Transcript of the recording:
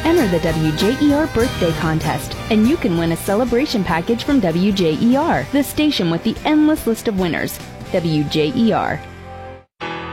Enter the WJER birthday contest, and you can win a celebration package from WJER, the station with the endless list of winners. WJER.